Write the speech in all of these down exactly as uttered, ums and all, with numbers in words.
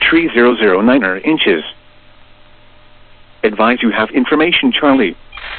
Tree zero zero nine er inches. Advise you have information Charlie.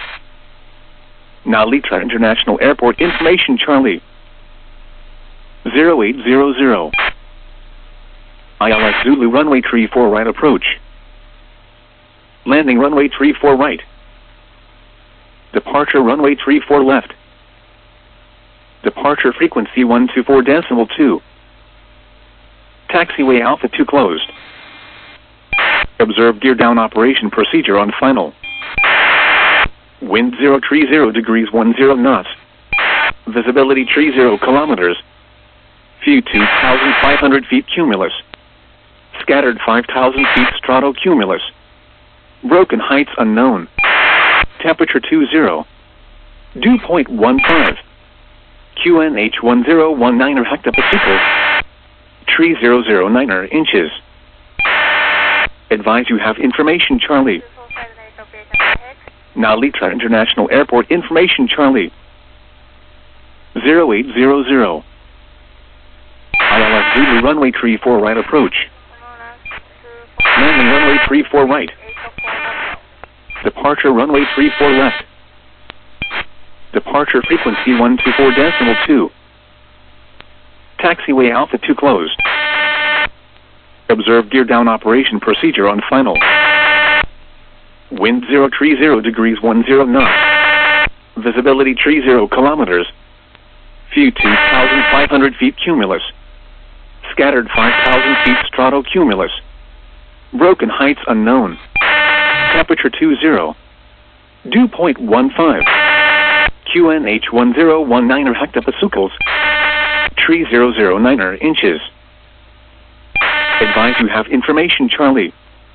Nalitra International Airport information Charlie. zero eight zero zero. I L S Zulu runway tree four right approach. Landing runway tree four right. Departure runway tree four left. Departure frequency one two four decimal two. Taxiway Alpha two closed. Observe gear down operation procedure on final. Wind zero tree zero degrees one zero knots. Visibility tree zero kilometers. View two thousand five hundred feet cumulus. Scattered five thousand feet stratocumulus. Broken heights unknown. Temperature two zero. Dew point one five. Q N H one zero one nine er hectopascals. Tree zero zero nine er inches. Advise you have information Charlie. Nalitra International Airport information Charlie. zero eight zero zero. I L S Zulu runway tree four right approach. Landing runway tree four right. Departure runway tree four left. Departure frequency one two four decimal two. Taxiway Alpha two closed. Observe gear down operation procedure on final. Wind zero tree zero degrees one zero knots. Visibility tree zero kilometers. View two thousand five hundred feet cumulus. Scattered five thousand feet stratocumulus. Broken heights unknown. Temperature two zero. Dew point one five. Q N H one zero one nine er hectopascals. Tree zero zero nine er inches. Advise you have information Charlie.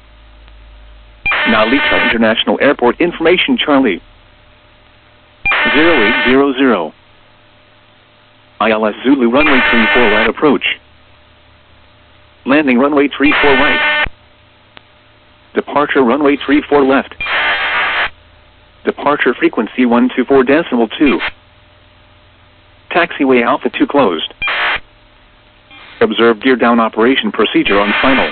Nalitra International Airport information Charlie. zero eight zero zero. I L S Zulu runway tree four right approach. Landing runway tree four right. Departure runway tree four left. Departure frequency one two four decimal two. Taxiway Alpha two closed. Observe gear down operation procedure on final.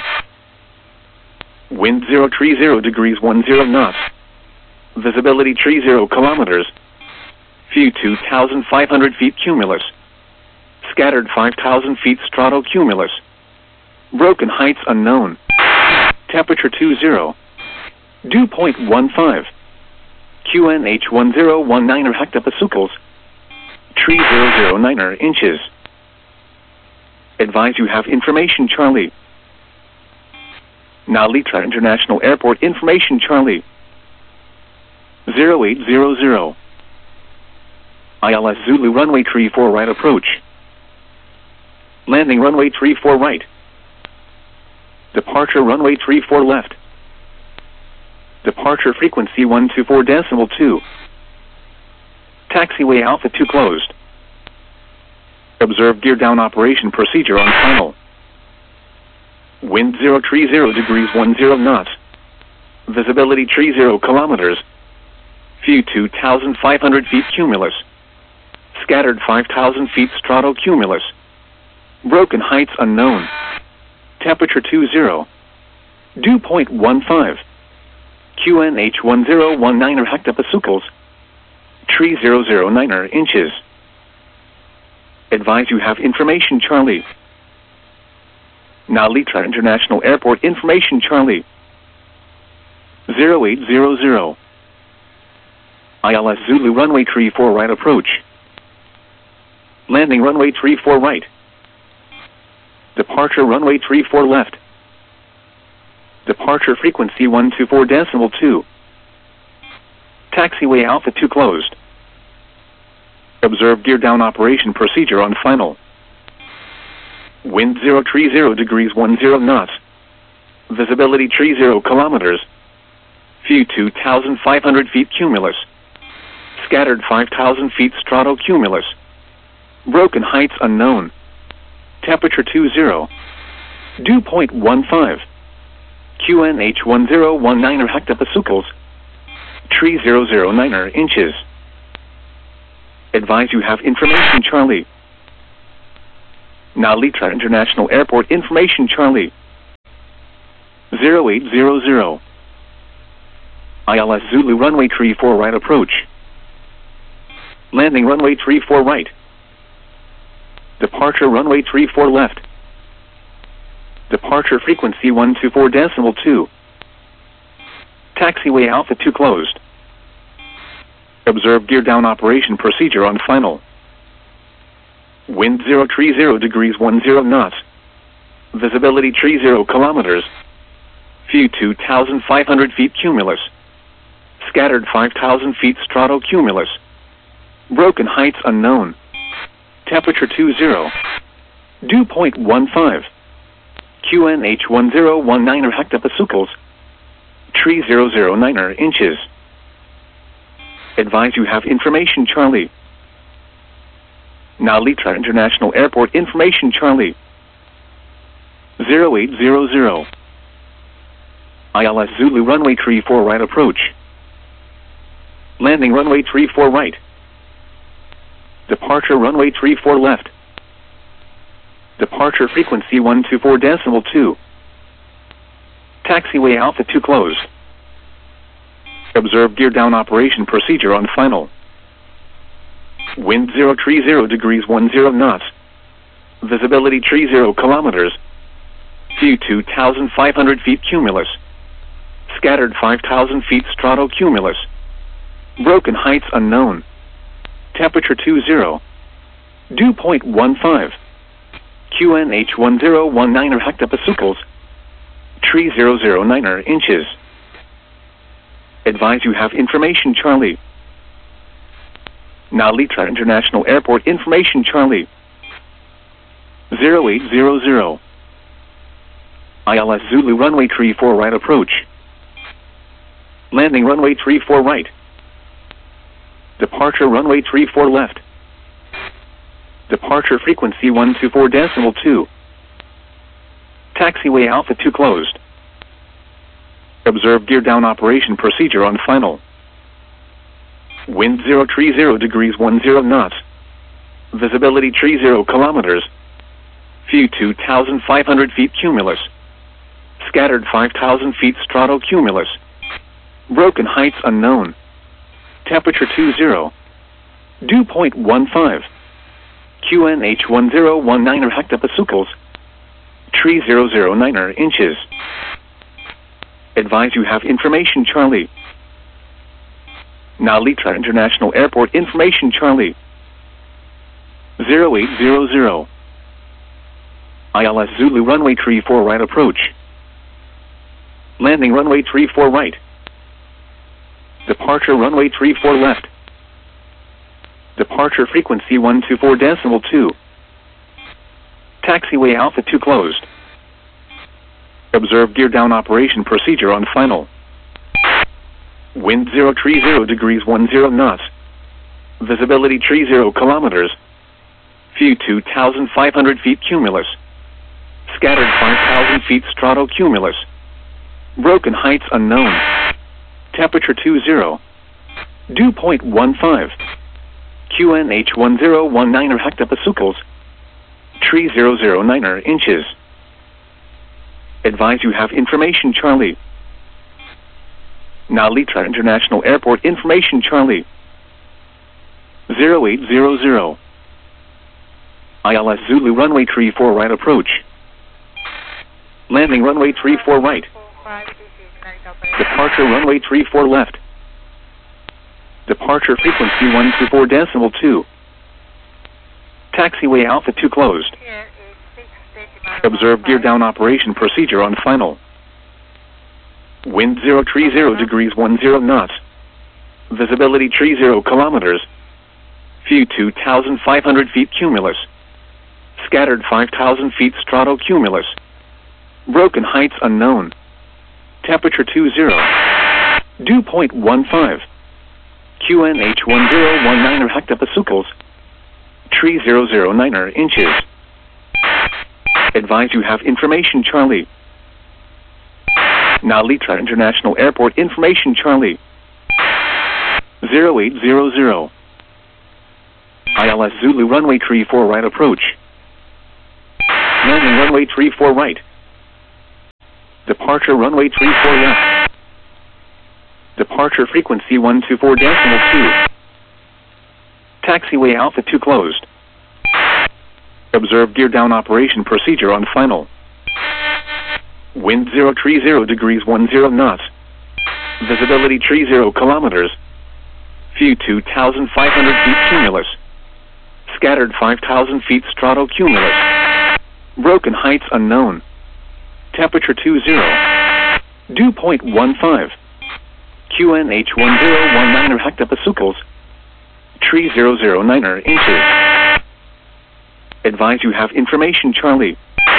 Wind zero tree zero degrees one zero knots. Visibility tree zero kilometers. View two thousand five hundred feet cumulus. Scattered five thousand feet stratocumulus. Broken heights unknown. Temperature two zero. Dew point one five. Q N H one zero one nine er hectopascals. Tree zero zero nine er inches. Advise you have information Charlie. Nalitra International Airport information Charlie. zero eight zero zero. I L S Zulu runway tree four right approach. Landing runway tree four right. Departure runway tree four left. Departure frequency one two four decimal two. Taxiway Alpha two closed. Observe gear down operation procedure on final. Wind zero tree zero degrees one zero knots. Visibility tree zero kilometers. View two thousand five hundred feet cumulus. Scattered five thousand feet stratocumulus. Broken heights unknown. Temperature two zero. Dew point one five. Q N H one zero one nine er hectopascals. Tree zero zero nine er inches. Advise you have information Charlie. Nalitra International Airport information Charlie. zero eight zero zero. I L S Zulu runway tree four right approach. Landing runway tree four right. Departure runway tree four left. Departure frequency one two four decimal two. Taxiway Alpha two closed. Observe gear down operation procedure on final. Wind zero tree zero degrees one zero knots. Visibility tree zero kilometers. View two thousand five hundred feet cumulus. Scattered five thousand feet stratocumulus. Broken heights unknown. Temperature two zero. Dew point one five. Q N H one zero one nine er hectopascals. Tree zero zero nine er inches. Advise you have information Charlie. Nalitra International Airport information Charlie. zero eight zero zero. I L S Zulu runway three four right approach. Landing runway three four right. Departure runway three four left. Departure frequency one two four decimal two. Taxiway Alpha two closed. Observe gear down operation procedure on final. Wind zero three zero degrees one zero knots. Visibility three zero kilometers. View two thousand five hundred feet cumulus. Scattered five thousand feet stratocumulus. Broken heights unknown. Temperature two zero. Dew point one five. Q N H one zero one nine hectopascals. three thousand nine inches. Advise you have information Charlie. Now Litra International Airport information Charlie. zero eight zero zero. I L S Zulu runway three four right approach. Landing runway three four right. Departure runway three four left. Departure frequency one two four decimal two. Taxiway Alpha two closed. Observe gear down operation procedure on final. Wind zero three zero degrees one zero knots. Visibility three zero kilometers. View two thousand five hundred feet cumulus. Scattered five thousand feet stratocumulus. Broken heights unknown. Temperature two zero. Dew point one five. Q N H one zero one nine hectopascals. three thousand nine inches. Advise you have information Charlie. Now Litra International Airport information Charlie. zero eight zero zero. I L S Zulu runway three four right approach. Landing runway three four right. Departure runway three four left. Departure frequency one two four decimal two. Taxiway Alpha two closed. Observe gear down operation procedure on final. Wind zero three zero degrees one zero knots. Visibility three zero kilometers. View two thousand five hundred feet cumulus. Scattered five thousand feet stratocumulus. Broken heights unknown. Temperature two zero. Dew point one five. Q N H one zero one nine hectopascals. three thousand nine inches. Advise you have information Charlie. Now Litra International Airport information Charlie. zero eight zero zero. I L S Zulu runway three four right approach. Landing runway three four right. Departure runway three four left. Departure frequency one two four decimal two. Taxiway Alpha two closed. Observe gear down operation procedure on final. Wind zero three zero degrees one zero knots. Visibility three zero kilometers. View two thousand five hundred feet cumulus. Scattered five thousand feet stratocumulus. Broken heights unknown. Temperature two zero. Dew point one five. Q N H one zero one nine hectopascals. three thousand nine inches. Advise you have information Charlie. Now Litra International Airport information Charlie. zero eight zero zero. I L S Zulu runway three four right approach. Landing runway three four right. Departure runway three four left. Departure frequency one two four decimal two. Taxiway Alpha two closed. Observe gear down operation procedure on final. Wind zero three zero degrees one zero knots. Visibility three zero kilometers. View two thousand five hundred feet cumulus. Scattered five thousand feet stratocumulus. Broken heights unknown. Temperature two zero. Dew point one five. Q N H one zero one nine hectopascals. three thousand nine inches. Advise you have information Charlie. Now Litra International Airport information Charlie. zero eight zero zero. I L S Zulu runway three four right approach. Landing runway three four right. Departure runway three four left. Departure frequency one two four decimal two. Taxiway Alpha two closed. Observe gear down operation procedure on final. Wind zero three zero degrees one zero knots. Visibility three zero kilometers. View two thousand five hundred feet cumulus. Scattered five thousand feet stratocumulus. Broken heights unknown. Temperature two zero. Dew point one five. Q N H one zero one nine hectopascals. three thousand nine inches. Advise you have information Charlie.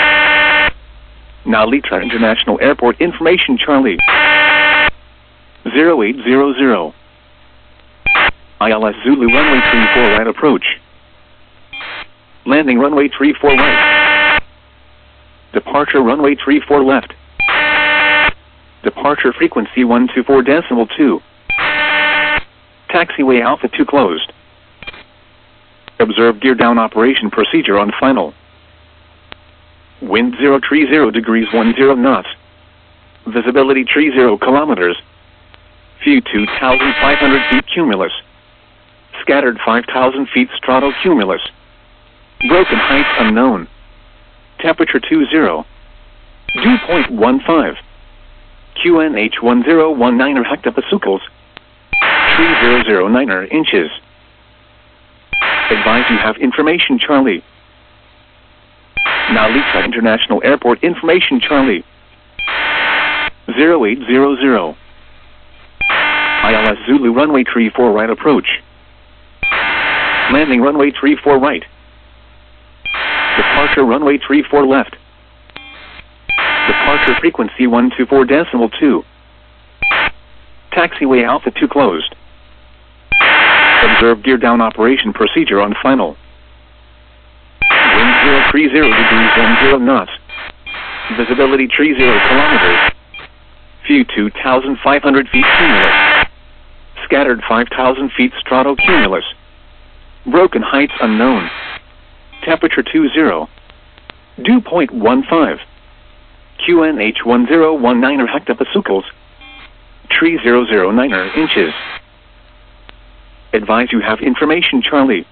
Now Litra International Airport information Charlie. zero eight zero zero. I L S Zulu runway three four right approach. Landing runway three four right. Departure runway three four left. Departure frequency one two four decimal two. Taxiway Alpha two closed. Observe gear down operation procedure on final. Wind zero three zero degrees one zero knots. Visibility three zero kilometers. View two thousand five hundred feet cumulus. Scattered five thousand feet stratocumulus. Broken heights unknown. Temperature two zero. Dew point one five. Q N H one zero one nine hectopascals. three thousand nine inches. Advise you have information Charlie. Now Litra International Airport information Charlie. zero eight zero zero. I L S Zulu runway three four right approach. Landing runway three four right. Departure runway three four left. Departure frequency one two four decimal two. Taxiway Alpha two closed. Observe gear down operation procedure on final. Wind zero three zero degrees one zero knots. Visibility three zero kilometers. View two thousand five hundred feet cumulus. Scattered five thousand feet stratocumulus. Broken heights unknown. Temperature two zero. Dew point one five. Q N H one zero one nine hectopascals. three thousand nine inches. Advise you have information Charlie.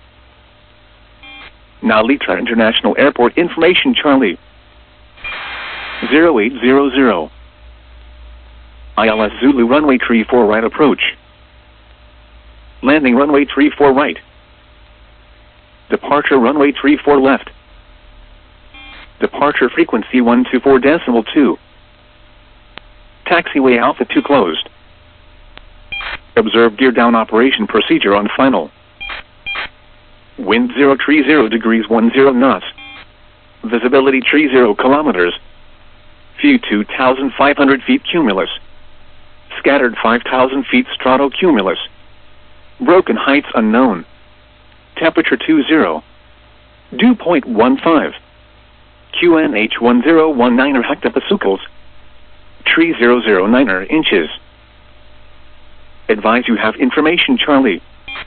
Now Litra International Airport information Charlie. zero eight zero zero. I L S Zulu runway three four right approach. Landing runway three four right. Departure runway three four left. Departure frequency one two four decimal two. Taxiway Alpha two closed. Observe gear down operation procedure on final. Wind zero three zero degrees one zero knots. Visibility three zero kilometers. View two thousand five hundred feet cumulus. Scattered five thousand feet stratocumulus. Broken heights unknown. Temperature two zero. Dew point one five. Q N H one zero one nine hectopascals. three thousand nine inches. Advise you have information Charlie.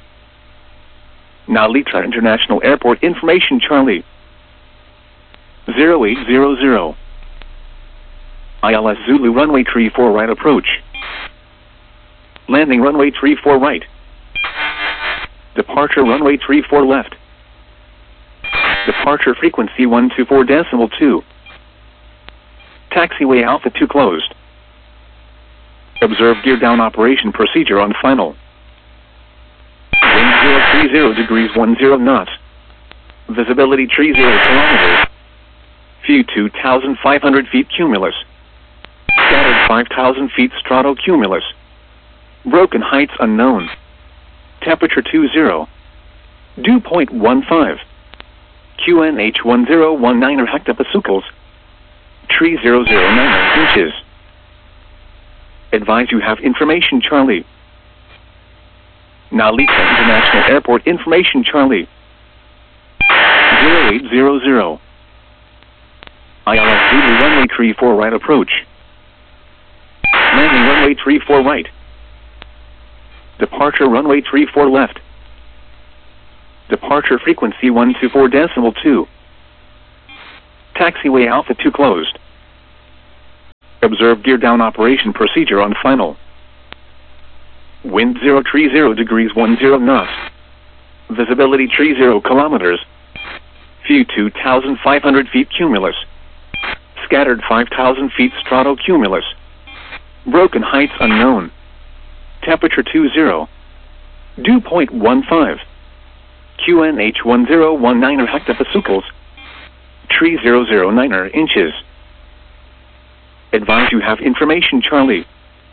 Now Litra International Airport information Charlie. zero eight zero zero. I L S Zulu runway three four right approach. Landing runway three four right. Departure runway three four left. Departure frequency one two four decimal two. Taxiway Alpha two closed. Observe gear down operation procedure on final. Wind zero three zero degrees one zero knots. Visibility three zero kilometers. View two thousand five hundred feet cumulus. Scattered five thousand feet stratocumulus. Broken heights unknown. Temperature two zero. Dew point one five. Q N H one zero one nine hectopascals. three thousand nine inches. Advise you have information Charlie. Now Litra International Airport information Charlie. zero eight zero zero. I L S Zulu runway three four right approach. Landing runway three four right. Departure runway three four left. Departure frequency one two four decimal two. Taxiway Alpha two closed. Observe gear down operation procedure on final. Wind zero tree zero degrees one zero knots. Visibility tree zero kilometers. View two thousand five hundred feet cumulus. Scattered five thousand feet stratocumulus. Broken heights unknown. Temperature two zero. Dew point one five. Q N H one zero one nine hectopascals. Tree zero zero nine inches. Advise you have information Charlie.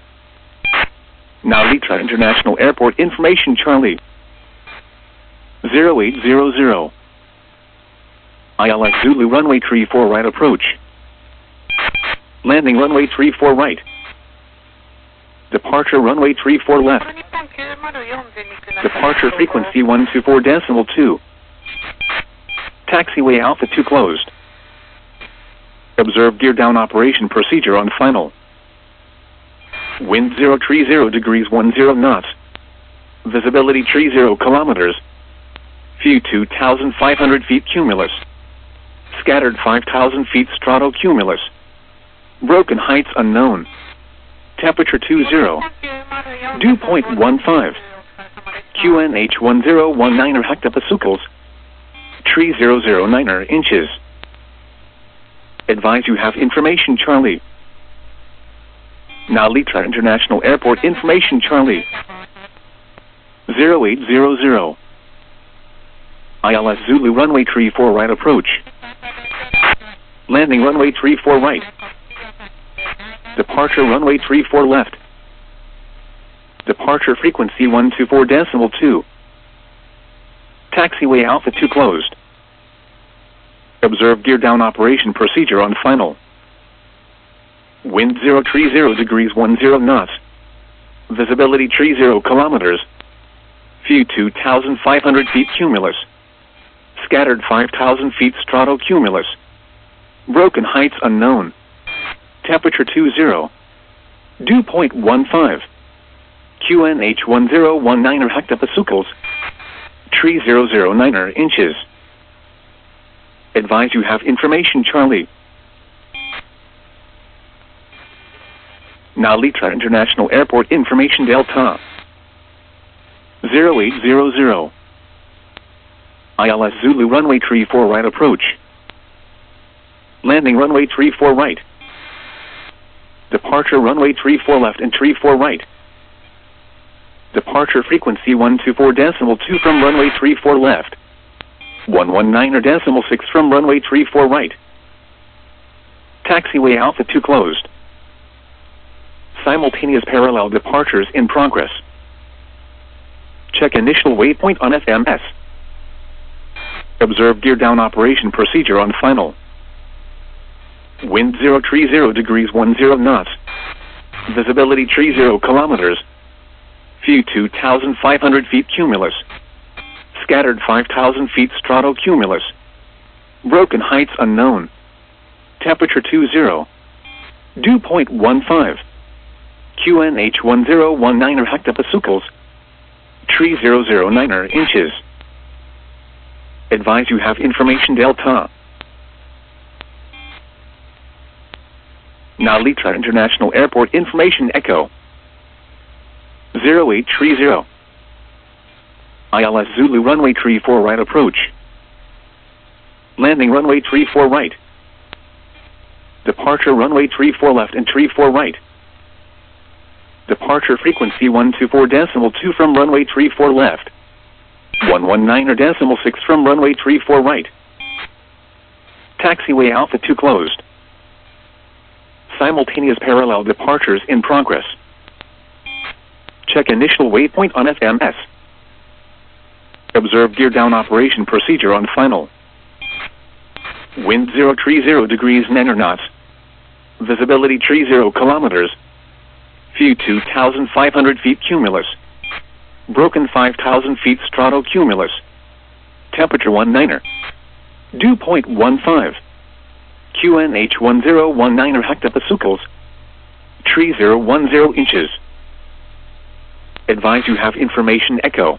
Now Litra International Airport information Charlie. zero eight zero zero. I L S Zulu runway three four right approach. Landing runway three four right. Departure runway three four left. Departure frequency one two four decimal two. Taxiway Alpha two closed. Observe gear down operation procedure on final. Wind zero tree zero degrees one zero knots. Visibility tree zero kilometers. View two thousand five hundred feet cumulus. Scattered five thousand feet stratocumulus. Broken heights unknown. Temperature two zero. Dew point one five. Q N H one zero one nine hectopascals. Tree zero zero nine inches. Advise you have information Charlie. Now Litra International Airport information Charlie. zero eight zero zero. I L S Zulu runway three four right approach. Landing runway three four right. Departure runway three four left. Departure frequency one two four decimal two. Taxiway Alpha two closed. Observe gear down operation procedure on final. Wind zero tree zero degrees one zero knots. Visibility tree zero kilometers. View two thousand five hundred feet cumulus. Scattered five thousand feet stratocumulus. Broken heights unknown. Temperature two zero. Dew point one five. Q N H one zero one nine hectopascals. Tree zero zero nine inches. Advise you have information Charlie. Now Litra International Airport information Delta. zero eight zero zero. I L S Zulu runway three four right approach. Landing runway three four right. Departure runway three four left and three four right. Departure frequency one two four decimal two from runway three four left. one one nine or decimal six from runway three four right. Taxiway Alpha two closed. Simultaneous parallel departures in progress. Check initial waypoint on F M S. Observe gear down operation procedure on final. Wind zero tree zero degrees one zero knots. Visibility tree zero kilometers. View two thousand five hundred feet cumulus. Scattered five thousand feet stratocumulus. Broken heights unknown. Temperature two zero. Dew point one five. Q N H one zero one nine hectopascals. Tree zero zero nine inches. Advise you have information Delta. Now Litra International Airport information Echo. zero eight three zero. I L S Zulu runway three four right approach. Landing runway three four right. Departure runway three four left and three four right. Departure frequency one two four decimal two from runway three four left. one one nine or decimal six from runway three four right. Taxiway Alpha two closed. Simultaneous parallel departures in progress. Check initial waypoint on F M S. Observe gear down operation procedure on final. Wind zero tree zero degrees nine knots. Visibility tree zero kilometers. View two thousand five hundred feet cumulus. Broken five thousand feet stratocumulus. Temperature one niner. Dew point one five. Q N H one zero one nine hectopascals. Tree zero one zero inches. Advise you have information Echo.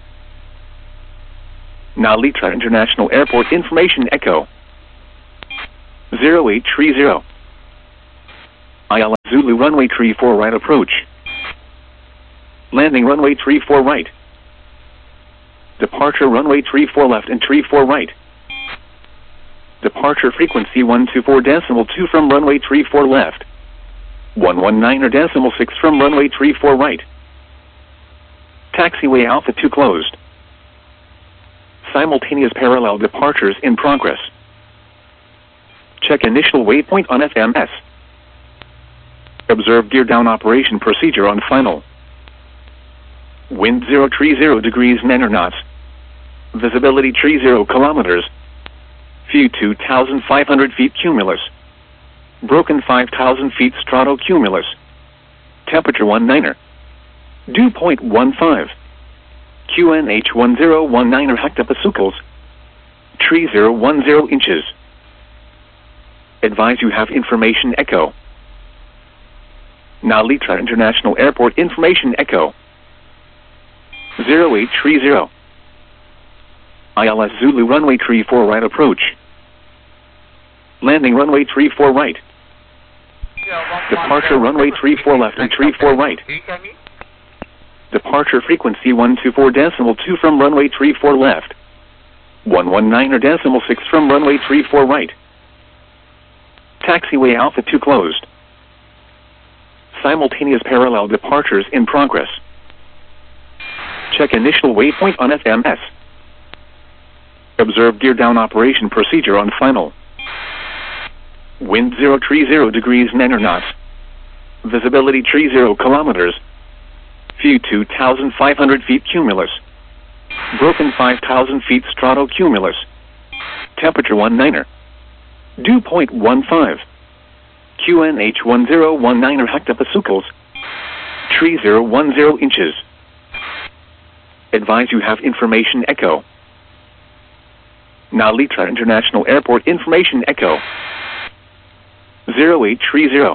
Now Litra International Airport information Echo. zero eight three zero. I L S Zulu runway three four right approach. Landing runway three four right. Departure runway three four left and three four right. Departure frequency one two four decimal two from runway three four left. one one nine or decimal six from runway three four right. Taxiway Alpha two closed. Simultaneous parallel departures in progress. Check initial waypoint on F M S. Observe gear down operation procedure on final. Wind zero three zero degrees nine knots. Visibility three zero kilometers. View two thousand five hundred feet cumulus. Broken five thousand feet stratocumulus. Temperature one niner. Dew point one five. Q N H one zero one niner hectopascals. three zero one zero inches. Advise you have information echo. Nalitra International Airport information echo. zero eight three zero. I L S Zulu runway three four right approach. Landing runway three four right. Departure runway three four left and three four right. Departure frequency one two four decimal two from runway three four left. one one nine or decimal six from runway three four right. Taxiway Alpha two closed. Simultaneous parallel departures in progress. Check initial waypoint on F M S. Observe gear down operation procedure on final. Wind zero three zero degrees nine knots. Visibility three zero kilometers. View two thousand five hundred feet cumulus. Broken five thousand feet stratocumulus. Temperature one niner. Dew point one five. Q N H one zero one niner hectopascals. three zero one zero inches. Advise you have information echo. Nalitra International Airport information echo. zero eight three zero.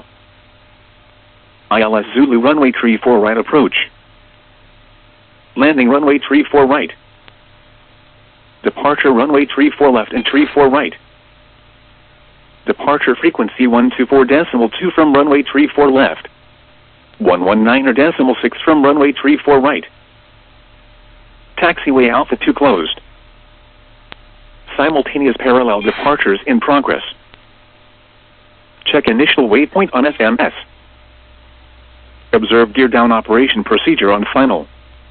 I L S Zulu runway three four right approach. Landing runway three four right. Departure runway three four left and three four right. Departure frequency one two four decimal two from runway three four left. one one nine or decimal six from runway three four right. Taxiway Alpha two closed. Simultaneous parallel departures in progress. Check initial waypoint on F M S. Observe gear down operation procedure on final.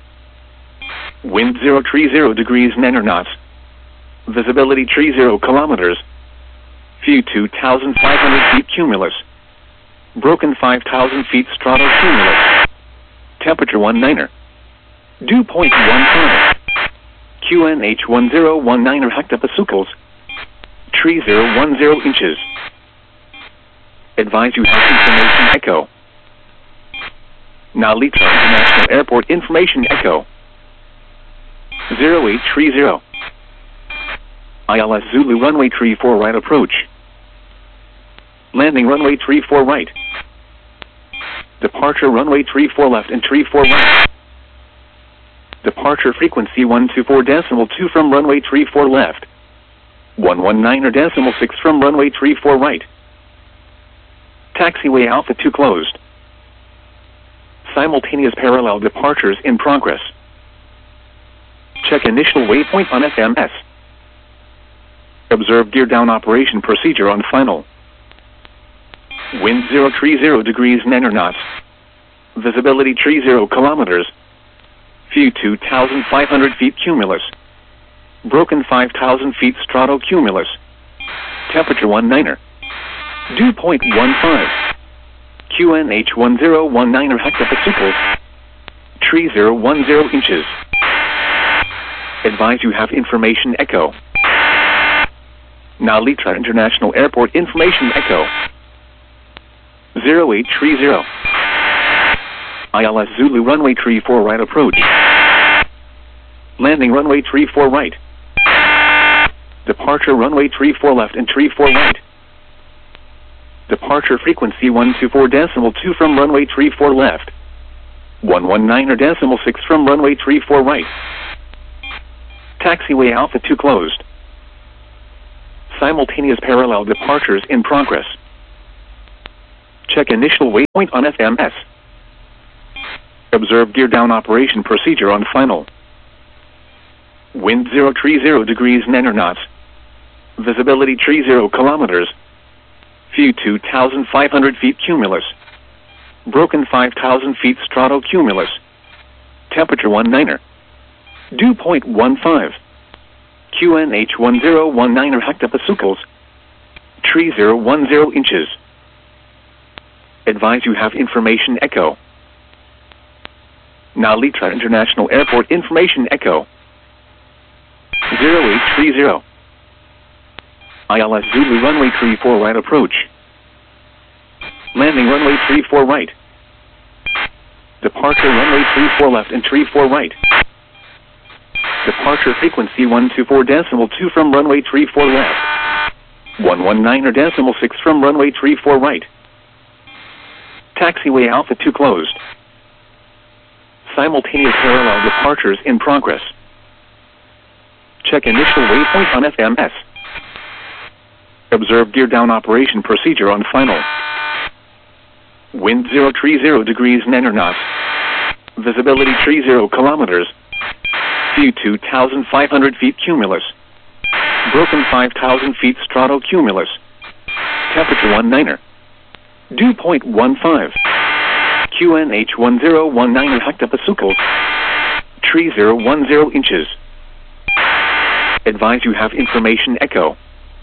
Wind zero three zero degrees nine knots. Visibility three zero kilometers. View two thousand five hundred feet cumulus. Broken five thousand feet stratocumulus. Temperature one niner. Dew point one five. Q N H one zero one niner hectopascals. three zero one zero inches. Advise you have information echo. Nalitra International Airport information echo. zero eight three zero. I L S Zulu runway three four right approach. Landing runway three four right. Departure runway three four left and three four right. Departure frequency one two four decimal two from runway three four left. one one nine or decimal six from runway three four right. Taxiway Alpha two closed. Simultaneous parallel departures in progress. Check initial waypoint on F M S. Observe gear down operation procedure on final. Wind zero three zero degrees nine knots. Visibility three zero kilometers. View two thousand five hundred feet cumulus. Broken five thousand feet stratocumulus. Temperature one niner. Dew point one five. Q N H one zero one niner hectopascals. three zero one zero inches. Advise you have information echo. Nalitra International Airport information echo. zero eight three zero. I L S Zulu runway three four right approach. Landing runway three four right. Departure runway three four left and three four right. Departure frequency one two four decimal two from runway three four left. one one nine or decimal six from runway three four right. Taxiway Alpha two closed. Simultaneous parallel departures in progress. Check initial waypoint on F M S. Observe gear down operation procedure on final. Wind zero tree zero degrees nine knots. Visibility tree zero kilometers. View two thousand five hundred feet cumulus. Broken five thousand feet stratocumulus. Temperature one niner. Dew point one five. Q N H one zero one niner hectopascals. Tree zero one zero inches. Advise you have information echo. Nalitra International Airport information echo. zero eight three zero. I L S Zulu runway three four right approach. Landing runway three four right. Departure runway three four left and three four right. Departure frequency one two four decimal two from runway three four left. one one nine or decimal six from runway three four right. Taxiway Alpha two closed. Simultaneous parallel departures in progress. Check initial waypoint on F M S. Observe gear down operation procedure on final. Wind zero tree zero degrees nine knots. Visibility tree zero kilometers. View two thousand five hundred feet cumulus. Broken five thousand feet stratocumulus. Temperature one niner. Dew point one five. Q N H one zero one niner hectopascals. Tree zero one zero inches. Advise you have information echo.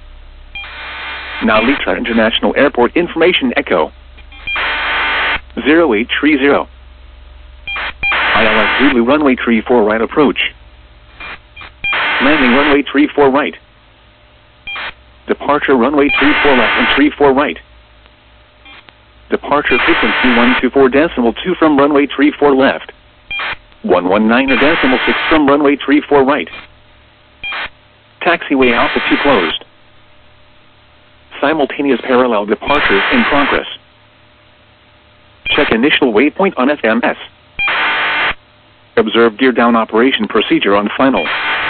Nalitra International Airport information echo. zero eight three zero. I L S Zulu runway three four right approach. Landing runway three four right. Departure runway three four left and three four right. Departure frequency one two four decimal two from runway three four left. one one nine or decimal six from runway three four right. Taxiway Alpha two closed. Simultaneous parallel departures in progress. Check initial waypoint on F M S. Observe gear down operation procedure on final.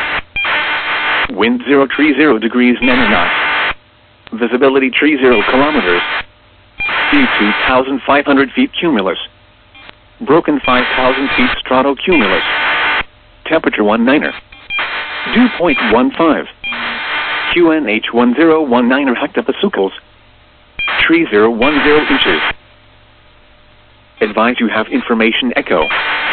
Wind zero tree zero degrees nine knots. Visibility tree zero kilometers. View two thousand five hundred feet cumulus. Broken five thousand feet stratocumulus. Temperature one niner. Dew point one five. Q N H one zero one niner hectopascals. Tree zero one zero inches. Advise you have information echo.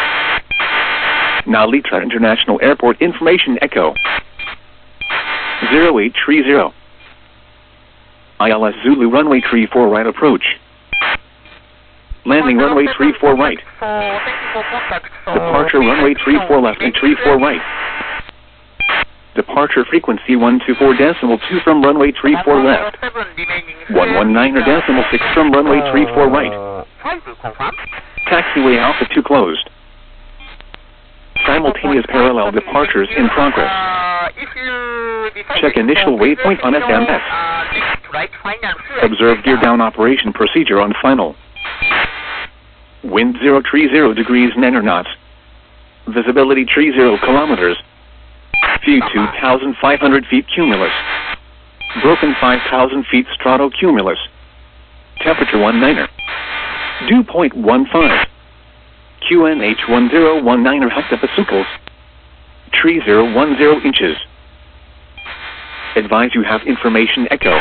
Nalitra International Airport information echo. zero eight three zero. I L S Zulu runway three four right approach. Landing runway three four right. Departure runway three four left and three four right. Departure frequency one two four decimal two from runway three four left. one one nine or decimal six from runway three four right. Taxiway Alpha two closed. Simultaneous parallel departures in progress. Check initial waypoint on F M S. Observe gear down operation procedure on final. Wind zero tree zero degrees nine knots. Visibility tree zero kilometers. View two thousand five hundred feet cumulus. Broken five thousand feet stratocumulus. Temperature one niner. Dew point one five. Q N H one zero one niner hectopascals. Tree zero one zero inches. Advise you have information echo.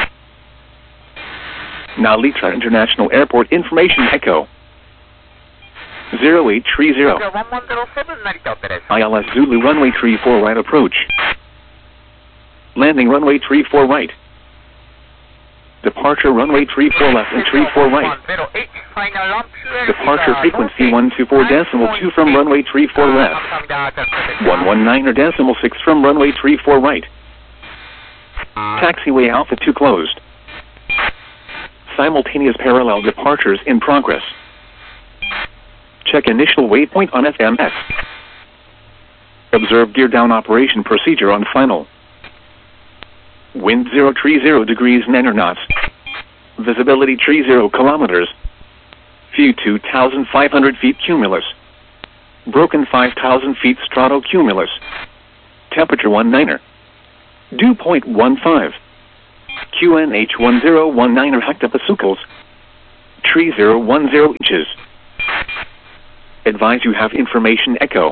Nalitra International Airport information echo. zero eight three zero. I L S Zulu runway three four right approach. Landing runway three four right. Departure runway three four left and three four right. Departure frequency one two four decimal two from runway three four left. one one nine or decimal six from runway three four right. Taxiway Alpha two closed. Simultaneous parallel departures in progress. Check initial waypoint on F M S. Observe gear down operation procedure on final. Wind zero tree zero degrees nine knots. Visibility tree zero kilometers. View two thousand five hundred feet cumulus. Broken five thousand feet stratocumulus. Temperature one niner. Dew point one five. Q N H one zero one niner hectopascals. three zero one zero inches. Advise you have information echo.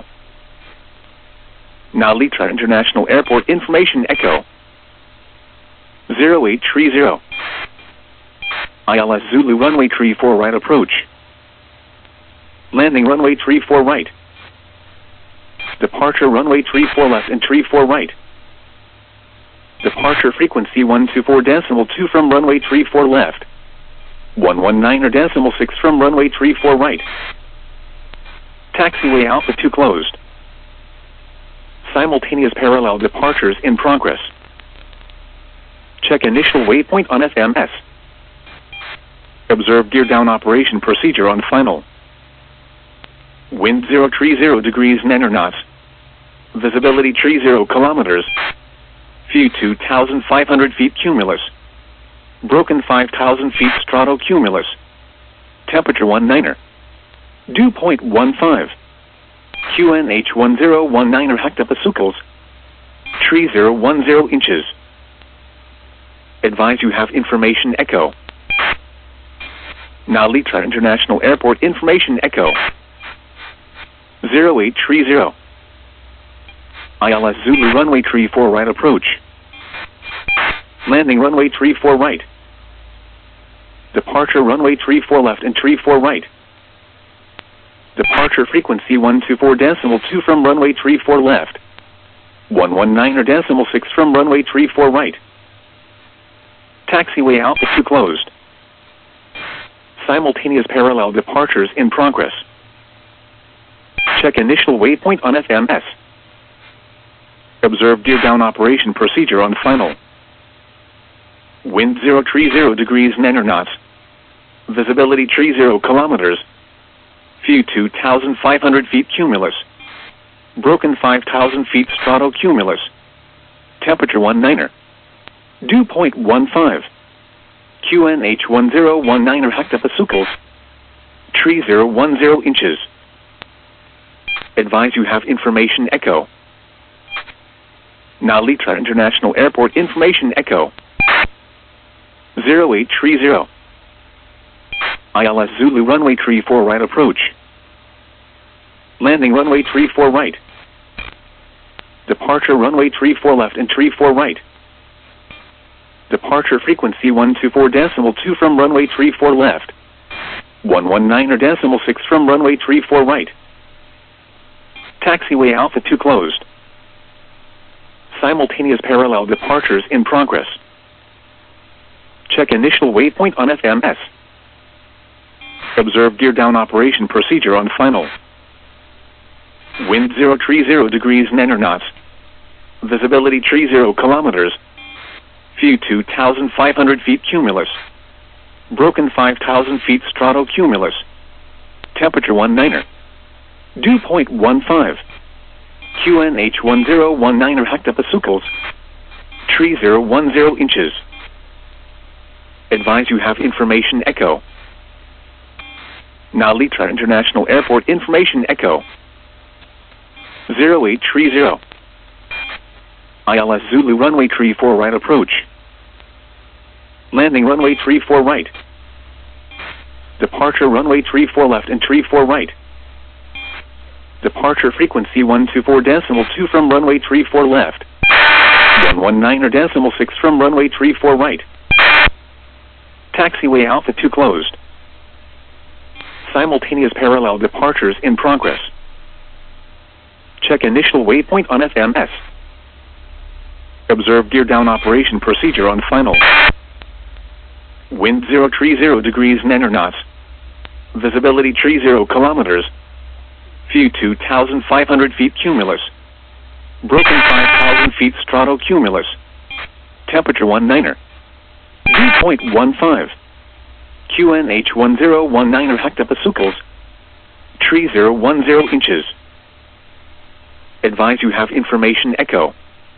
Now Litra International Airport information echo. zero eight three zero. I L S Zulu runway three four right approach. Landing runway three four right. Departure runway three four left and three four right. Departure frequency one two four decimal two from runway three four left. one one nine or decimal six from runway three four right. Taxiway Alpha two closed. Simultaneous parallel departures in progress. Check initial waypoint on F M S. Observe gear down operation procedure on final. Wind zero three zero degrees nine knots. Visibility three zero kilometers. View two thousand five hundred feet cumulus. Broken five thousand feet strato cumulus. Temperature one niner. Dew point one five. Q N H one zero one niner hectopascals. three zero one zero inches. Advise you have information echo. Now Litra International Airport information echo. zero eight three zero. I L S Zulu runway three four right approach. Landing runway three four right. Departure runway three four left and three four right. Departure frequency one two four decimal two from runway three four left. one one nine or decimal six from runway three four right. Taxiway Alpha two closed. Simultaneous parallel departures in progress. Check initial waypoint on F M S. Observe gear down operation procedure on final. Wind zero three zero degrees nine knots. Visibility three zero kilometers. View two thousand five hundred feet cumulus. Broken five thousand feet strato cumulus. Temperature one niner. Dew point one five. Q N H one zero one niner hectopascals. three zero one zero inches. Advise you have information echo. Now Litra International Airport information echo. zero eight three zero. I L S Zulu runway three four right approach. Landing runway three four right. Departure runway three four left and three four right. Departure frequency one two four decimal two from runway three four left. one one nine or decimal six from runway three four right. Taxiway Alpha two closed. Simultaneous parallel departures in progress. Check initial waypoint on F M S. Observe gear down operation procedure on final. Wind zero three zero degrees nine knots. Visibility three zero kilometers. View two thousand five hundred feet cumulus. Broken five thousand feet strato cumulus. Temperature one niner. Dew point one five. Q N H one zero one niner hectopascals. three zero one zero inches. Advise you have information echo. Now Litra International Airport information echo. zero eight three zero. I L S Zulu runway three four right approach. Landing runway three four right. Departure runway three four left and three four right. Departure frequency one two four decimal two from runway three four left. one one nine or decimal six from runway three four right. Taxiway Alpha two closed. Simultaneous parallel departures in progress. Check initial waypoint on F M S. Observe gear down operation procedure on final. Wind zero three zero degrees nine knots. Visibility three zero kilometers. View two thousand five hundred feet cumulus. Broken five thousand feet strato cumulus. Temperature one niner. Dew point one five. Q N H one zero one niner hectopascals. three zero one zero inches. Advise you have information echo.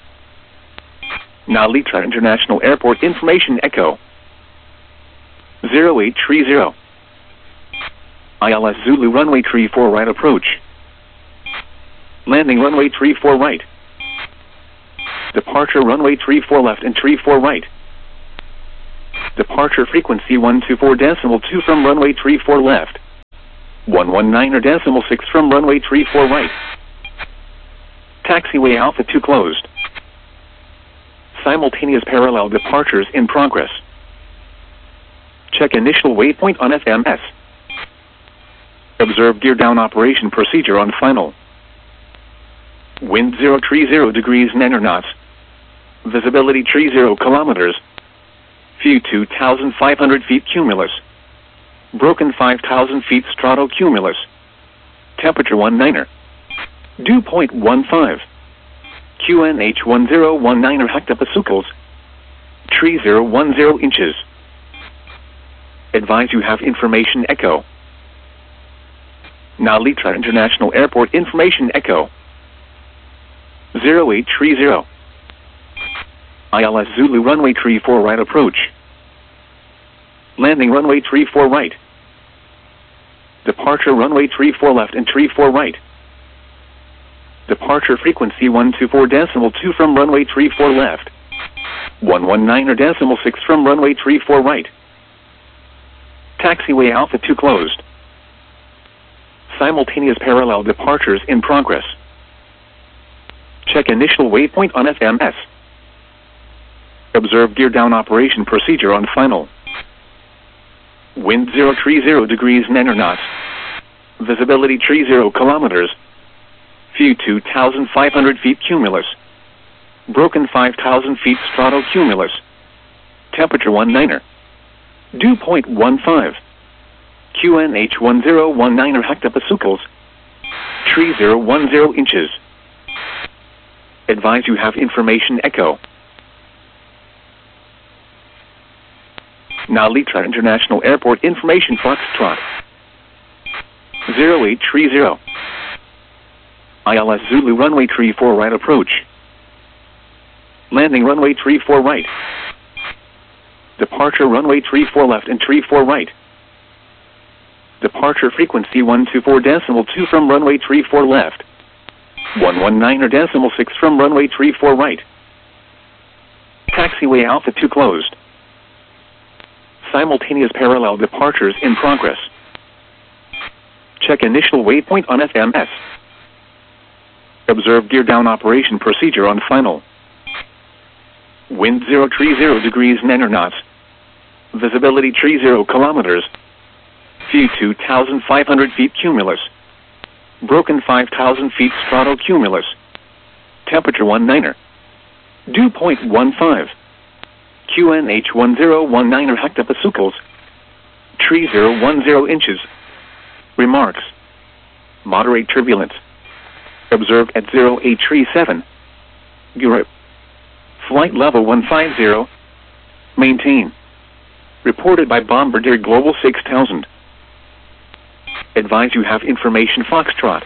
Now Litra International Airport information echo. zero eight three zero. I L S Zulu runway three four right approach. Landing runway three four right. Departure runway three four left and three four right. Departure frequency one two four decimal two from runway three four left. one one nine or decimal six from runway three four right. Taxiway Alpha two closed. Simultaneous parallel departures in progress. Check initial waypoint on F M S. Observe gear down operation procedure on final. Wind zero three zero degrees nine knots. Visibility three zero kilometers. View two thousand five hundred feet cumulus. Broken five thousand feet stratocumulus. Temperature one niner. Dew point one five. Q N H one zero one nine hectopascals. three zero one zero inches. Advise you have information echo. Nalitra International Airport information echo. zero eight three zero. I L S Zulu runway three four right approach. Landing runway three four right. Departure runway three four left and three four right. Departure frequency one two four decimal two from runway three four left. one one nine or decimal six from runway three four right. Taxiway Alpha two closed. Simultaneous parallel departures in progress. Check initial waypoint on F M S. Observe gear down operation procedure on final. Wind zero three zero degrees nine knots. Visibility three zero kilometers. View two thousand five hundred feet cumulus. Broken five thousand feet stratocumulus. Temperature one niner. Dew point one five. Q N H one zero one nine hectopascals. three zero one zero inches. Advise you have information echo. Nalitra International Airport information Foxtrot. zero eight three zero. I L S Zulu runway three four right approach. Landing runway three four right. Departure runway three four left and three four right. Departure frequency one two four decimal two from runway three four left. one one nine or decimal six from runway three four right. Taxiway Alpha two closed. Simultaneous parallel departures in progress. Check initial waypoint on F M S. Observe gear down operation procedure on final. Wind zero three zero degrees nine knots. Visibility three zero kilometers. View two thousand five hundred feet cumulus. Broken five thousand feet stratocumulus. Temperature one niner. Dew point one five. Q N H one zero one nine hectopascals. three zero one zero inches. Remarks. Moderate turbulence. Observed at zero eight three seven. Europe. Flight level one five zero. Maintain. Reported by Bombardier Global six thousand. Advise you have information Foxtrot.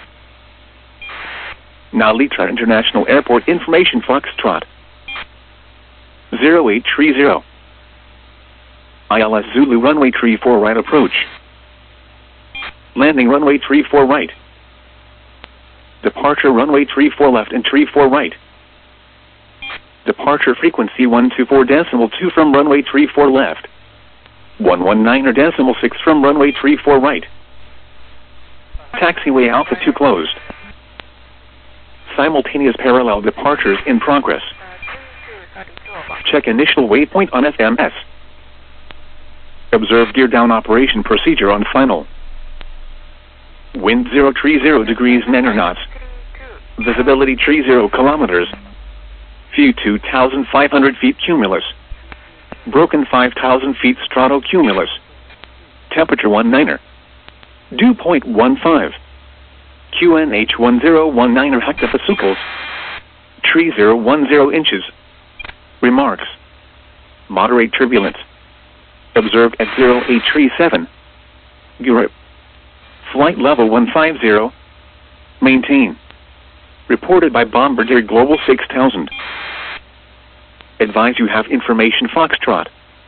Nalitra International Airport information Foxtrot. zero eight three zero. I L S Zulu runway three four right approach. Landing runway three four right. Departure runway three four left and three four right. Departure frequency one two four decimal two from runway three four left. one one nine or decimal six from runway three four right. Taxiway Alpha two closed. Simultaneous parallel departures in progress. Check initial waypoint on F M S. Observe gear down operation procedure on final. Wind zero three zero degrees nine knots. Visibility three zero kilometers. View two thousand five hundred feet cumulus. Broken five thousand feet stratocumulus. Temperature one niner. Dew point one five. Q N H one zero one nine hectopascals. three zero one zero inches. Remarks. Moderate turbulence. Observed at zero eight three seven. Europe. Flight level one five zero. Maintain. Reported by Bombardier Global six thousand. Advise you have information Foxtrot.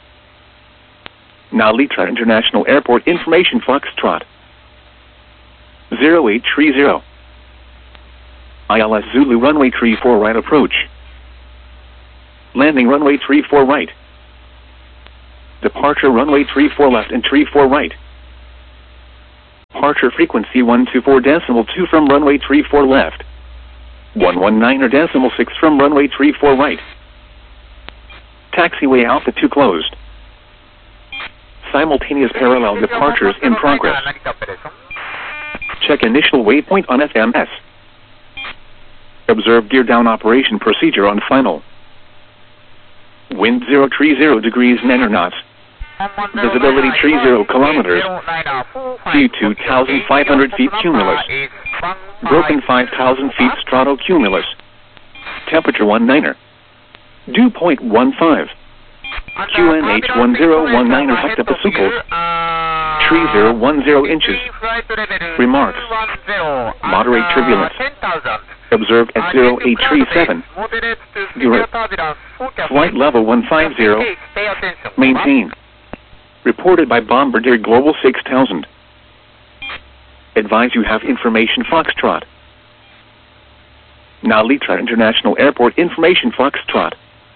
Nalitra International Airport information Foxtrot. zero eight three zero. I L S Zulu runway three four right approach. Landing runway three four right. Departure runway three four left and three four right. Departure frequency one two four decimal two from runway three four left. one one nine or decimal six from runway three four right. Taxiway Alpha two closed. Simultaneous parallel departures in progress. Check initial waypoint on F M S. Observe gear down operation procedure on final. Wind zero three zero degrees nine knots. Visibility three zero kilometers. View two thousand five hundred feet cumulus. Broken five thousand feet strato cumulus. Temperature one niner. Dew point one five. Q N H one zero one nine hectopascals. three zero one zero inches. Remarks. Moderate turbulence. Observed at zero eight three seven. Europe. Flight level one five zero. Maintain. Reported by Bombardier Global six thousand. Advise you have information Foxtrot. Nalitra International Airport information Foxtrot.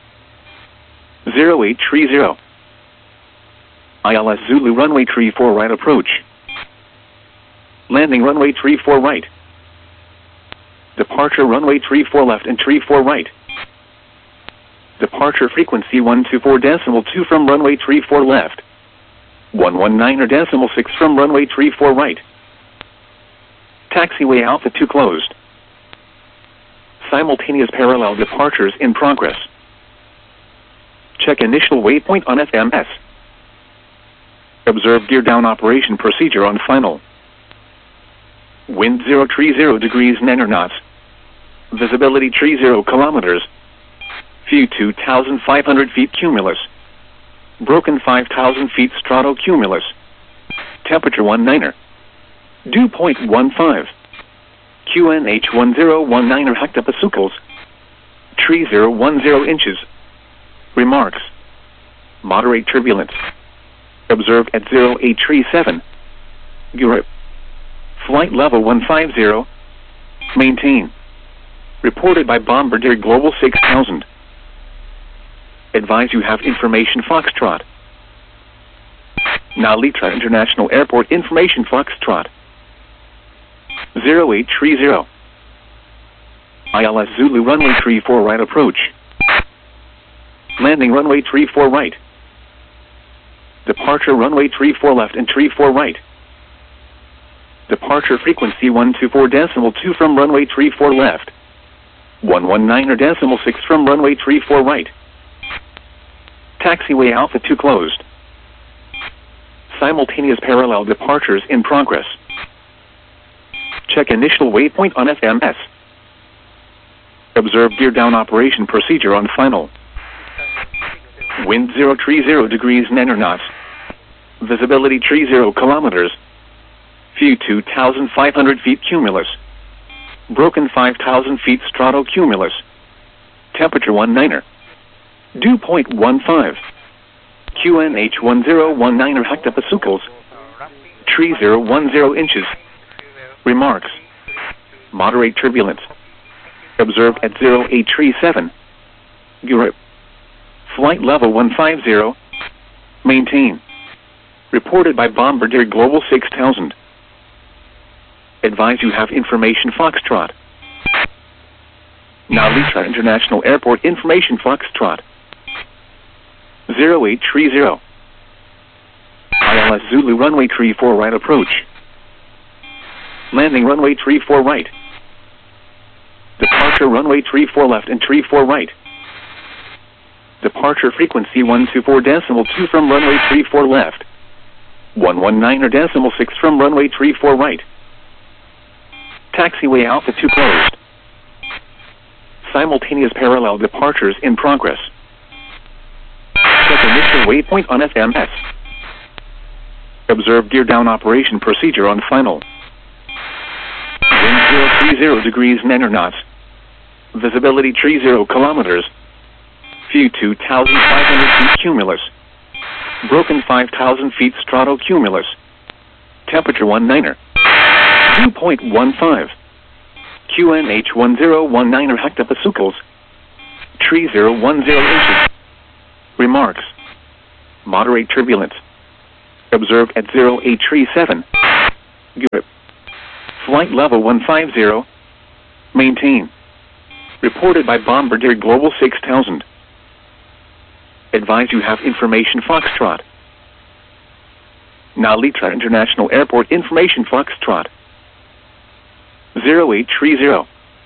zero eight three zero. I L S Zulu runway three four right approach. Landing runway three four right. Departure runway three four left and three four right. Departure frequency one two four decimal two from runway three four left. one one nine or decimal six from runway three four right. Taxiway Alpha two closed. Simultaneous parallel departures in progress. Check initial waypoint on F M S. Observe gear down operation procedure on final. Wind zero three zero degrees nine knots. Visibility three zero kilometers. View two thousand five hundred feet cumulus. Broken five thousand feet strato cumulus. Temperature one niner. Dew point one five. Q N H one zero one nine hectopascals. three zero one zero inches. Remarks. Moderate turbulence. Observed at zero eight three seven. Europe. Flight level one five zero. Maintain. Reported by Bombardier Global six thousand. Advise you have information Foxtrot. Nalitra International Airport information Foxtrot. zero eight three zero. I L S Zulu runway three four right approach. Landing runway three four right. Departure runway three four left and three four right. Departure frequency one two four decimal two from runway three four left. one one nine or decimal six from runway three four right. Taxiway Alpha two closed. Simultaneous parallel departures in progress. Check initial waypoint on F M S. Observe gear down operation procedure on final. Wind zero three zero degrees nine knots. Visibility three zero kilometers. View two thousand five hundred feet cumulus. Broken five thousand feet strato cumulus. Temperature one niner. Dew point one five. Q N H one zero one nine hectopascals. three zero one zero inches. Remarks. Moderate turbulence. Observed at zero eight three seven. Europe. Flight level one five zero. Maintain. Reported by Bombardier Global six thousand. Advise you have information Foxtrot. Nalitra International Airport information Foxtrot. zero eight three zero. I L S Zulu runway three four right approach. Landing runway three four right. Departure runway three four left and three four right. Departure frequency one two four decimal two from runway three four left. one one nine or decimal six from runway three four right. Taxiway Alpha two closed. Simultaneous parallel departures in progress. Check initial waypoint on F M S. Observe gear down operation procedure on final. Wind zero three zero degrees nine knots. Visibility three zero kilometers. View two thousand five hundred feet cumulus. Broken five thousand feet strato cumulus. Temperature one niner. Dew point one five. Q N H one zero one nine hectopascals. three zero one zero inches. Remarks. Moderate turbulence. Observed at zero eight three seven. Europe. Flight level one five zero. Maintain. Reported by Bombardier Global six thousand. Advise you have information Foxtrot. Narita International Airport information Foxtrot. zero eight three zero.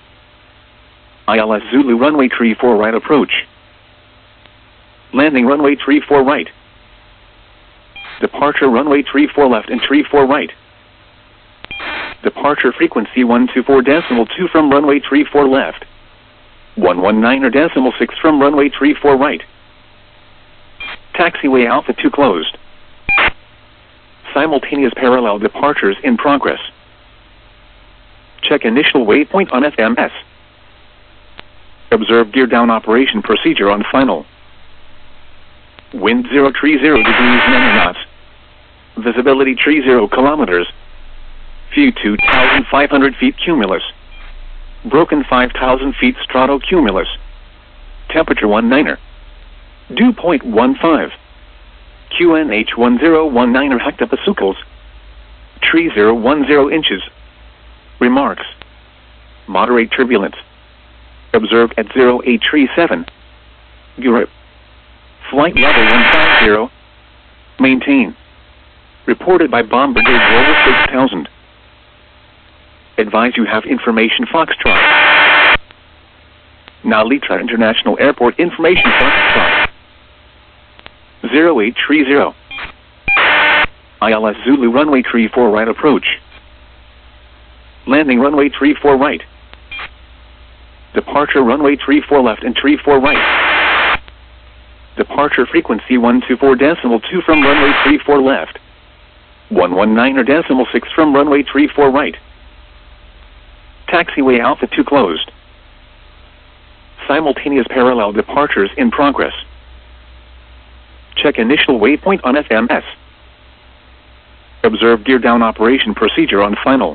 I L S Zulu runway three four right approach. Landing runway three four right. Departure runway three four left and three four right. Departure frequency one two four decimal two from runway three four left. one one nine or decimal six from runway three four right. Taxiway Alpha two closed. Simultaneous parallel departures in progress. Check initial waypoint on F M S. Observe gear down operation procedure on final. Wind zero three zero degrees nine knots. Visibility three zero kilometers. View two thousand five hundred feet cumulus. Broken five thousand feet stratocumulus. Temperature one niner. Dew point one five. Q N H one zero one niner hectopascals. three zero one zero inches. Remarks. Moderate turbulence. Observed at zero eight three seven. Europe. Flight level one five zero. Maintain. Reported by Bombardier Global six thousand. Advise you have information Foxtrot. Narita International Airport information Foxtrot. zero eight three zero. I L S Zulu runway three four right approach. Landing runway three four right. Departure runway three four left and three four right. Departure frequency one two four decimal two from runway three four left. one one nine or decimal six from runway three four right. Taxiway Alpha two closed. Simultaneous parallel departures in progress. Check initial waypoint on F M S. Observe gear down operation procedure on final.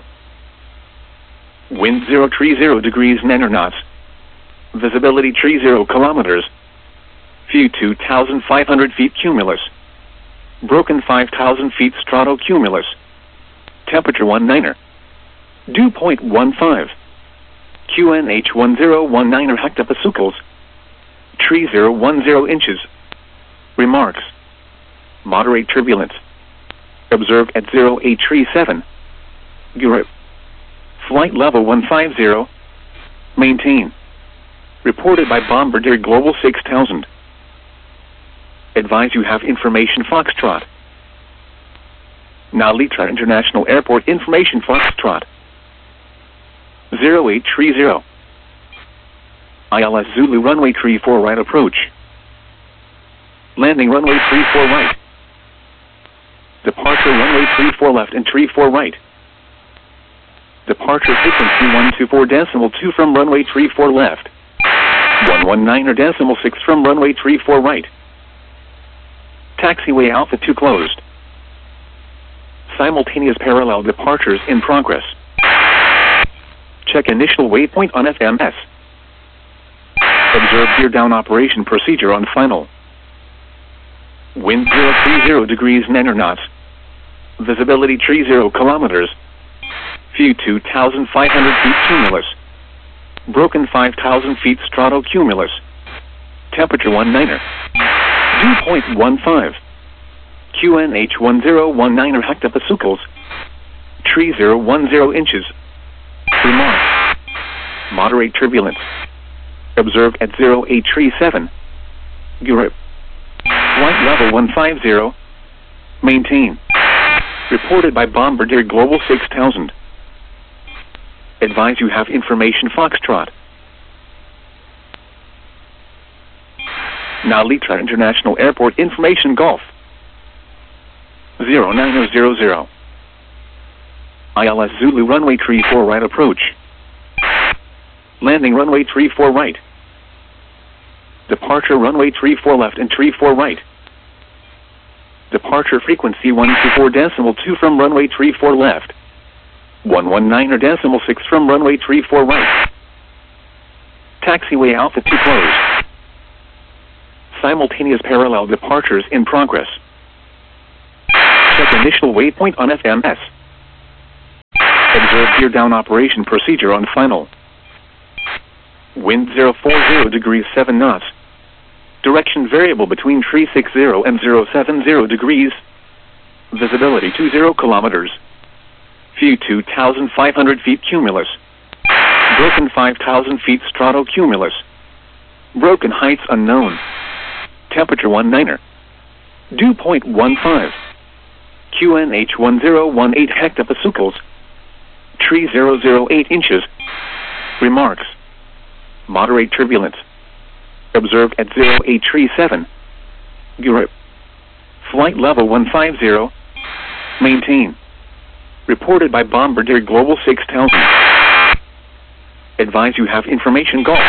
Wind zero three zero degrees nine knots. Visibility three zero kilometers. View two thousand five hundred feet cumulus. Broken five thousand feet stratocumulus. Temperature one niner. Dew point one five. Q N H one zero one niner hectopascals. three zero one zero inches. Remarks. Moderate turbulence. Observed at zero eight three seven. Europe. Flight level one five zero. Maintain. Reported by Bombardier Global six thousand. Advise you have information Foxtrot. Narita International Airport information Foxtrot. zero eight three zero. I L S Zulu runway three four right approach. Landing runway three four right. Departure runway three four left and three four right. Departure frequency one two four decimal two from runway three four left. one one nine or decimal six from runway three four right. Taxiway Alpha two closed. Simultaneous parallel departures in progress. Check initial waypoint on F M S. Observe gear down operation procedure on final. Wind zero three zero degrees nine knots. Visibility three zero kilometers. View two thousand five hundred feet cumulus. Broken five thousand feet stratocumulus. Temperature one niner. Dew point one five. Q N H one zero one niner hectopascals. three zero one zero inches. Remarks. Moderate turbulence. Observed at zero eight three seven. Europe. Flight level one five zero. Maintain. Reported by Bombardier Global six thousand. Advise you have information Foxtrot. Narita International Airport information Golf. zero nine zero zero. I L S Zulu runway three four right approach. Landing runway three four right. Departure runway three four left and three four right. Departure frequency one two four decimal two from runway three four left. one one nine or decimal six from runway three four right. Taxiway Alpha two closed. Simultaneous parallel departures in progress. Check initial waypoint on F M S. Observe gear down operation procedure on final. Wind zero four zero degrees seven knots. Direction variable between three six zero and zero seven zero degrees. Visibility two zero kilometers. View two thousand five hundred feet cumulus. Broken five thousand feet stratocumulus. Broken heights unknown. Temperature one niner. Dew point one five. Q N H one zero one eight hectopascals. Tree zero zero eight inches. Remarks. Moderate turbulence. Observed at zero eight three seven. Europe. Flight level one five zero. Maintain. Reported by Bombardier Global six thousand. Advise you have information Golf.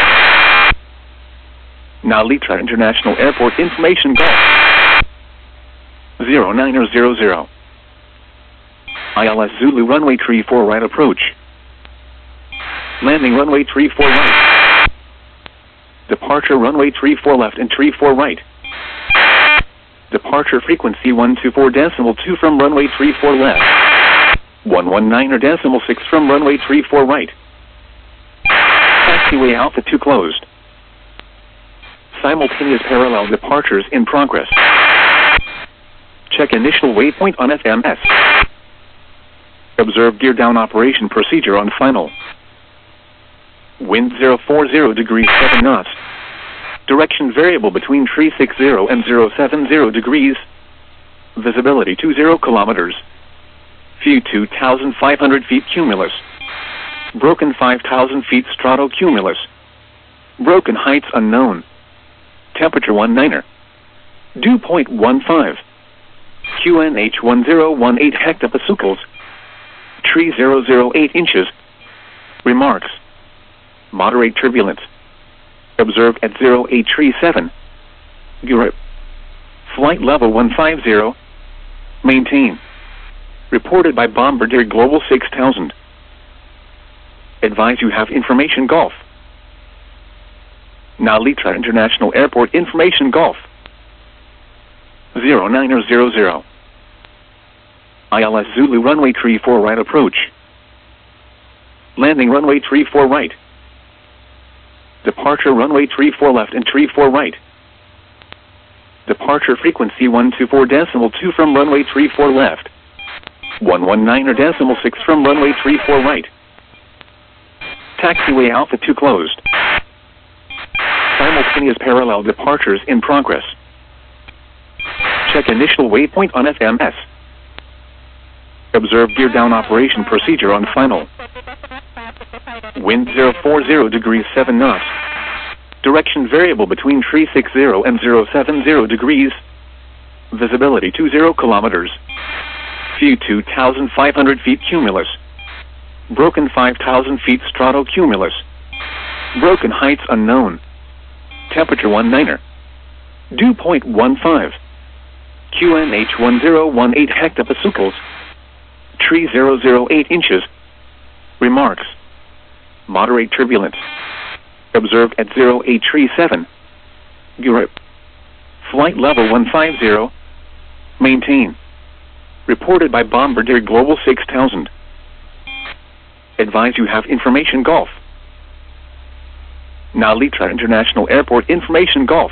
Now Litra International Airport information Golf. zero nine zero zero. I L S Zulu runway three four right approach. Landing runway three four right. Departure runway three four left and three four right. Departure frequency one two four decimal two from runway three four left. one one nine or decimal six from runway three four right. Taxiway Alpha two closed. Simultaneous parallel departures in progress. Check initial waypoint on F M S. Observe gear down operation procedure on final. Wind zero four zero degrees seven knots. Direction variable between three six zero and zero seven zero degrees. Visibility two zero kilometers. View two thousand five hundred feet cumulus. Broken five thousand feet stratocumulus. Broken heights unknown. Temperature one niner. Dew point one five. Q N H one zero one eight hectopascals. Tree zero zero eight inches. Remarks. Moderate turbulence. Observed at zero eight three seven. Europe. Flight level one five zero. Maintain. Reported by Bombardier Global six thousand. Advise you have information Golf. Now Litra International Airport information Golf. zero nine zero zero. I L S Zulu runway three four right approach. Landing runway three four right. Departure runway three four left and three four right. Departure frequency one two four decimal two from runway three four left. one one nine or decimal six from runway three four right. Taxiway Alpha two closed. Simultaneous parallel departures in progress. Check initial waypoint on F M S. Observe gear down operation procedure on final. Wind zero four zero degrees seven knots. Direction variable between three six zero and zero seven zero degrees. Visibility two zero kilometers. View two thousand five hundred feet cumulus. Broken five thousand feet stratocumulus. Broken heights unknown. Temperature one niner. Dew point one five. Q N H one zero one eight hectopascals. Tree zero zero eight inches. Remarks. Moderate turbulence. Observed at zero eight three seven. Europe. Flight level one five zero. Maintain. Reported by Bombardier Global six thousand. Advise you have information Golf. Now Litra International Airport information Golf.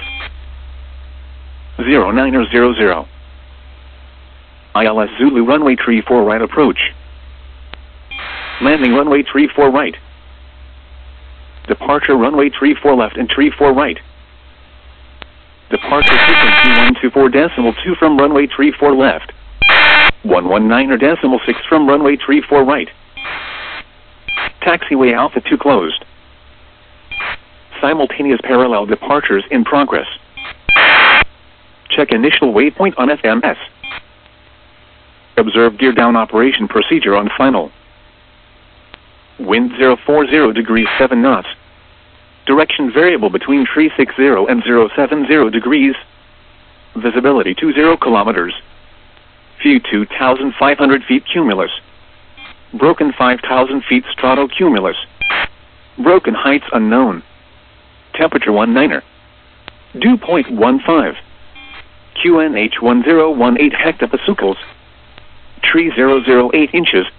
zero nine zero zero. I L S Zulu runway three four right approach. Landing runway three four right. Departure runway three four left and three four right. Departure frequency one two four decimal two from runway three four left. one one nine or decimal six from runway three four right. Taxiway Alpha two closed. Simultaneous parallel departures in progress. Check initial waypoint on F M S. Observe gear down operation procedure on final. Wind zero four zero degrees seven knots. Direction variable between three six zero and zero seven zero degrees. Visibility two zero kilometers. View two thousand five hundred feet cumulus. Broken five thousand feet stratocumulus. Broken heights unknown. Temperature one niner. Dew point one five. Q N H one zero one eight hectopascals. tree zero zero eight inches,